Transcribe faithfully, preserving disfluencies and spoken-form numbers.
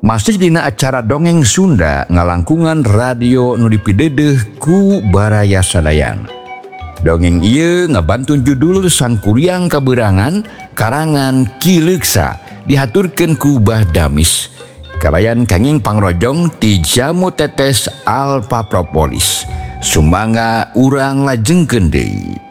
Masih dina acara dongeng Sunda ngalangkungan radio nu dipidedeh ku Baraya Sadayan. Dongeng ieu ngabantun judul Sangkuriang Kaberangan karangan Ki Leuksa dihaturkeun ku Bah Damis. Kalayan kenging pangrojong ti Jamu Tetes Alfa Propolis. Sumangga urang lajengkeun deui.